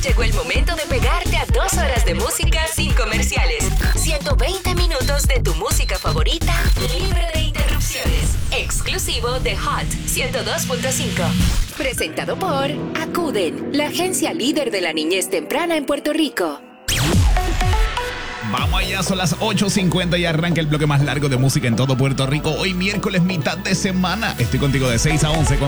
Llegó el momento de pegarte a 2 horas de música sin comerciales. 120 minutos de tu música favorita, libre de interrupciones. Exclusivo de Hot 102.5. Presentado por Acuden, la agencia líder de la niñez temprana en Puerto Rico. Vamos allá, son las 8:50 y arranca el bloque más largo de música en todo Puerto Rico. Hoy miércoles, mitad de semana. Estoy contigo de 6 a 11 con